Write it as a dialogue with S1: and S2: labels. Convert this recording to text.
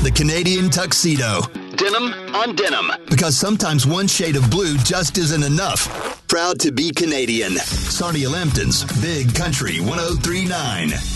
S1: the Canadian tuxedo. Denim on denim. Because sometimes one shade of blue just isn't enough. Proud to be Canadian. Sarnia Lambton's Big Country 103.9.